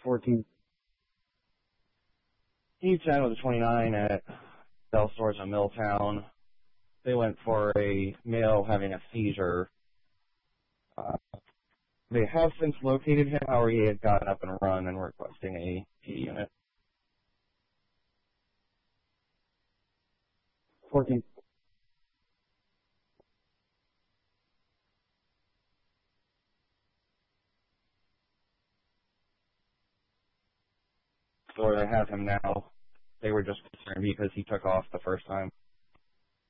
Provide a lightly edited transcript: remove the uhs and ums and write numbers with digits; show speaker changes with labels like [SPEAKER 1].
[SPEAKER 1] 14.
[SPEAKER 2] He's down with a 29 at Bell Stores in Milltown. They went for a male having a seizure. They have since located him, however he had gotten up and run and requesting a P unit.
[SPEAKER 1] 14.
[SPEAKER 2] So they have him now. They were just concerned because he took off the first time.